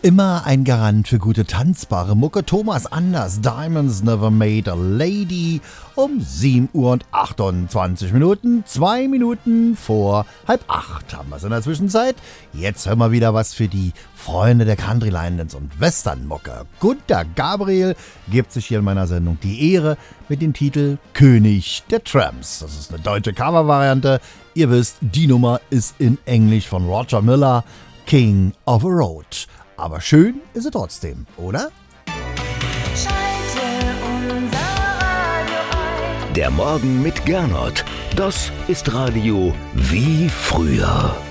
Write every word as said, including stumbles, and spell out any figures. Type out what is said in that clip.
Immer ein Garant für gute tanzbare Mucke. Thomas Anders, Diamonds Never Made a Lady. Um sieben Uhr und achtundzwanzig Minuten, zwei Minuten vor halb acht haben wir es in der Zwischenzeit. Jetzt hören wir wieder was für die Freunde der Country Line Dance und Westernmucke. Gunter Gabriel gibt sich hier in meiner Sendung die Ehre mit dem Titel König der Tramps. Das ist eine deutsche Covervariante. Ihr wisst, die Nummer ist in Englisch von Roger Miller, King of a Road. Aber schön ist sie trotzdem, oder? Schalte unser Radio ein. Der Morgen mit Gernot. Das ist Radio wie früher.